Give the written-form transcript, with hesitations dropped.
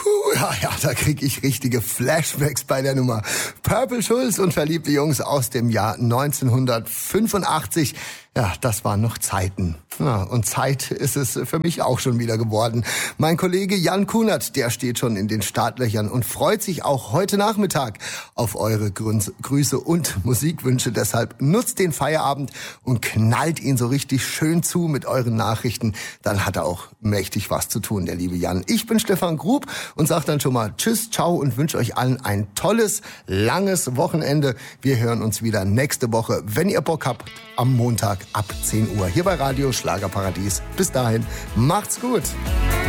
Ja, da kriege ich richtige Flashbacks bei der Nummer. Purple Schulz und verliebte Jungs aus dem Jahr 1985. Ja, das waren noch Zeiten. Ja, und Zeit ist es für mich auch schon wieder geworden. Mein Kollege Jan Kunert, der steht schon in den Startlöchern und freut sich auch heute Nachmittag auf eure Grüße und Musikwünsche. Deshalb nutzt den Feierabend und knallt ihn so richtig schön zu mit euren Nachrichten. Dann hat er auch mächtig was zu tun, der liebe Jan. Ich bin Stefan Grub und sage dann schon mal Tschüss, ciao und wünsche euch allen ein tolles, langes Wochenende. Wir hören uns wieder nächste Woche, wenn ihr Bock habt, am Montag ab 10 Uhr hier bei Radio Schlagerparadies. Bis dahin, macht's gut.